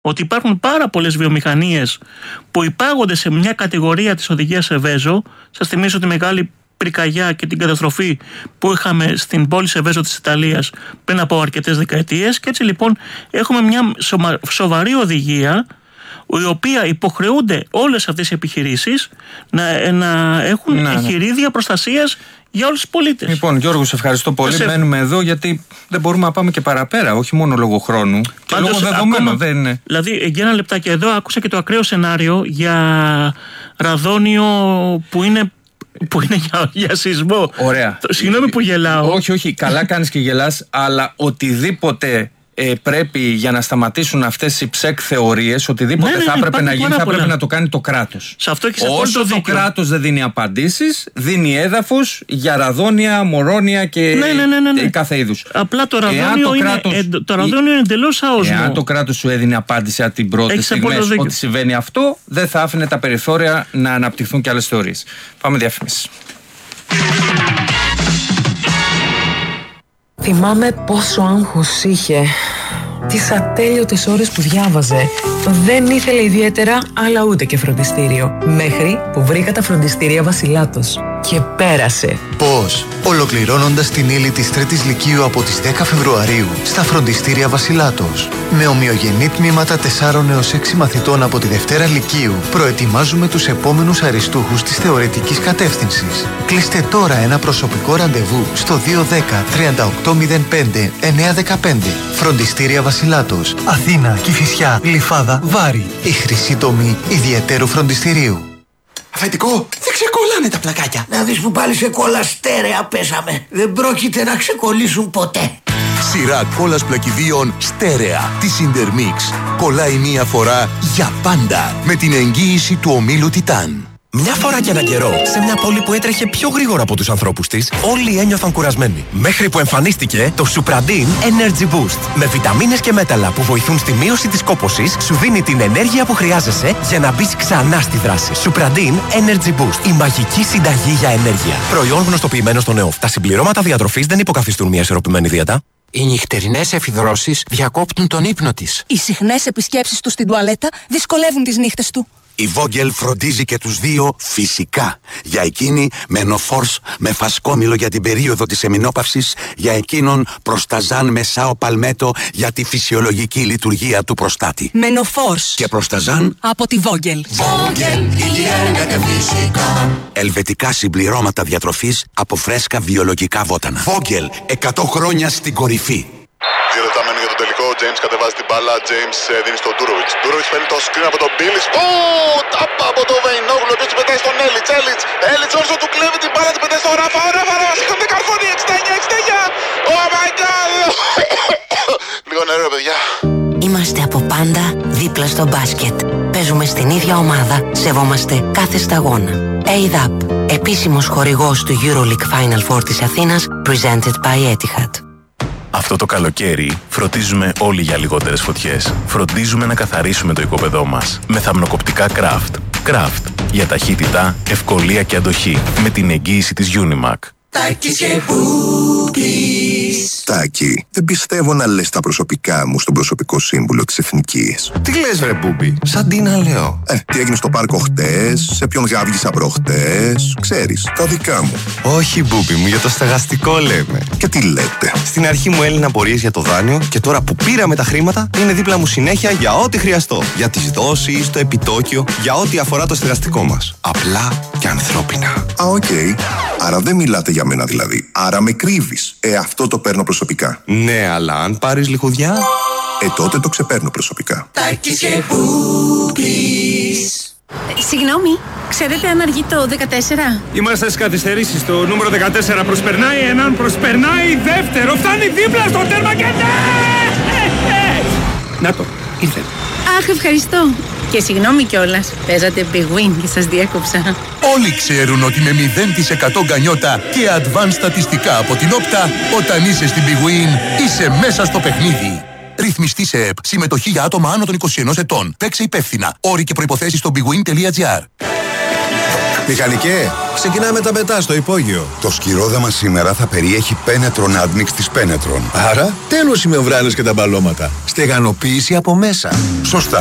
ότι υπάρχουν πάρα πολλές βιομηχανίες που υπάγονται σε μια κατηγορία της οδηγίας Σεβέζο. Σας θυμίζω τη μεγάλη πυρκαγιά και την καταστροφή που είχαμε στην πόλη Σεβέζο της Ιταλίας πριν από αρκετές δεκαετίες, και έτσι λοιπόν έχουμε μια σοβαρή οδηγία, η οποία υποχρεούνται όλες αυτές οι επιχειρήσεις να έχουν εγχειρίδια προστασίας για όλους τους πολίτες. Λοιπόν, Γιώργο, σε ευχαριστώ πολύ. Μένουμε εδώ γιατί δεν μπορούμε να πάμε και παραπέρα, όχι μόνο λόγω χρόνου, και λόγω δεδομένων. Δεν είναι. Δηλαδή, για ένα λεπτάκι εδώ, άκουσα και το ακραίο σενάριο για ραδόνιο που είναι για σεισμό. Ωραία. Συγγνώμη που γελάω. Όχι, καλά κάνεις και γελάς, αλλά οτιδήποτε πρέπει για να σταματήσουν αυτές οι ψεκ θεωρίες, οτιδήποτε θα έπρεπε να γίνει, θα πρέπει να το κάνει το κράτος. Όσο το κράτος δεν δίνει απαντήσεις, δίνει έδαφος για ραδόνια, μορόνια και κάθε είδους. Απλά το ραδόνιο είναι εντελώς άοσμο. Εάν το κράτος σου έδινε απάντηση από την πρώτη στιγμή ότι συμβαίνει αυτό, δεν θα άφηνε τα περιθώρια να αναπτυχθούν και άλλες θεωρίες. Πάμε διαφήμιση. Θυμάμαι πόσο άγχος είχε. Τις ατέλειωτες ώρες που διάβαζε. Δεν ήθελε ιδιαίτερα, αλλά ούτε και φροντιστήριο. Μέχρι που βρήκα τα φροντιστήρια Βασιλάτος. Και πέρασε. Πώς? Ολοκληρώνοντας την ύλη της 3ης Λυκείου από τις 10 Φεβρουαρίου στα φροντιστήρια Βασιλάτος. Με ομοιογενή τμήματα 4 έως 6 μαθητών από τη Δευτέρα Λυκείου, προετοιμάζουμε τους επόμενους αριστούχους της θεωρητικής κατεύθυνσης. Κλείστε τώρα ένα προσωπικό ραντεβού στο 210 3805 915. Φροντιστήρια Βασιλάτος. Αθήνα, Κηφισιά, Γλυφάδα, Βάρη. Η χρυσή τομή ιδιαιτέρου φροντιστηρίου. Αφεντικό, δεν ξεκολλάνε τα πλακάκια. Να δεις που πάλι σε κόλλα στέρεα πέσαμε. Δεν πρόκειται να ξεκολλήσουν ποτέ. Σειρά κόλλας πλακιδίων στέρεα της Intermix. Κολλάει μία φορά για πάντα με την εγγύηση του ομίλου Τιτάν. Μια φορά και έναν καιρό, σε μια πόλη που έτρεχε πιο γρήγορα από τους ανθρώπους της, όλοι ένιωθαν κουρασμένοι. Μέχρι που εμφανίστηκε το Supradin Energy Boost. Με βιταμίνες και μέταλλα που βοηθούν στη μείωση της κόπωσης, σου δίνει την ενέργεια που χρειάζεσαι για να μπεις ξανά στη δράση. Supradin Energy Boost. Η μαγική συνταγή για ενέργεια. Προϊόν γνωστοποιημένο στο ΕΟΦ. Τα συμπληρώματα διατροφής δεν υποκαθιστούν μια ισορροπημένη δίαιτα. Οι νυχτερινές εφιδρώσεις διακόπτουν τον ύπνο της. Οι συχνές επισκέψεις του στην τουαλέτα δυσκολεύουν τις νύχτες του. Η Vogel φροντίζει και τους δύο φυσικά. Για εκείνη Menopause με φασκόμηλο για την περίοδο της εμεινόπαυσης, για εκείνον Προσταζάν με Σάο Παλμέτο για τη φυσιολογική λειτουργία του προστάτη. Menopause και Προσταζάν από τη Vogel. Vogel, υγιεινά και φυσικά. Ελβετικά συμπληρώματα διατροφής από φρέσκα βιολογικά βότανα. Vogel, 100 χρόνια στην κορυφή. 2 λεπτά μένουν για τον τελικό. Ο James κατεβάζει την μπάλα. James δίνει στον Ντούροβιτς. Ντούροβιτς παίρνει το screen από τον Μπίλις. Τάπα από τον Βεϊνόγλου. Και έτσι πετάει στον Έλιτς. Έλιτς όσο του κλέβει την μπάλα. Την πετάει στον Ράφα. Ο Ράφα σηκώνεται καρφώνει. 69. Oh my god. Λίγο νερό, παιδιά. Είμαστε από πάντα δίπλα στο μπάσκετ. Παίζουμε στην ίδια ομάδα. Σεβόμαστε κάθε σταγόνα. ADAP, επίσημος χορηγός του EuroLeague Final Four της Αθήνας. Presented by Etihad. Αυτό το καλοκαίρι φροντίζουμε όλοι για λιγότερες φωτιές. Φροντίζουμε να καθαρίσουμε το οικόπεδό μας με θαμνοκοπτικά Craft. Craft για ταχύτητα, ευκολία και αντοχή με την εγγύηση της Unimac. Τάκης και Μπούμπης. Τάκη, δεν πιστεύω να λες τα προσωπικά μου στον προσωπικό σύμβουλο της Εθνικής. Τι λες βρε Μπούμπη, σαν τι να λέω. Τι έγινε στο πάρκο χτες, σε ποιον γάβγισα προχτές, ξέρεις, τα δικά μου. Όχι Μπούμπη μου, για το στεγαστικό λέμε. Και τι λέτε. Στην αρχή μου έλυναν απορίες για το δάνειο και τώρα που πήραμε τα χρήματα είναι δίπλα μου συνέχεια για ό,τι χρειαστώ. Για τις δόσεις, το επιτόκιο, για ό,τι αφορά το στεγαστικό μας. Απλά και ανθρώπινα. Οκ. Άρα δεν μιλάτε για μένα δηλαδή. Άρα με κρύβεις. Αυτό το παίρνω προσωπικά. Ναι, αλλά αν πάρεις λιχουδιά. Τότε το ξεπαίρνω προσωπικά. Τάκης και Μπούμπης. Συγγνώμη, ξέρετε αν αργεί το 14? Είμαστε στις καθυστερήσεις. Το νούμερο 14 προσπερνάει έναν, προσπερνάει δεύτερο. Φτάνει δίπλα στο τέρμα και ναι! Να το, ήρθε. Αχ, ευχαριστώ. Και συγγνώμη κιόλας, παίζατε Big Win και σας διέκοψα. Όλοι ξέρουν ότι με 0% γκανιότα και advanced στατιστικά από την Όπτα, όταν είσαι στην Big Win, είσαι μέσα στο παιχνίδι. Ρυθμιστή σε ΕΠ. Συμμετοχή για άτομα άνω των 21 ετών. Παίξε υπεύθυνα. Όροι και προϋποθέσεις στο bigwin.gr. Μηχανικέ, ξεκινάμε τα μετά στο υπόγειο. Το σκυρόδαμα σήμερα θα περιέχει Penetron Admix της Penetron. Άρα, τέλος οι μεμβράνες και τα μπαλώματα. Στεγανοποίηση από μέσα. Σωστά.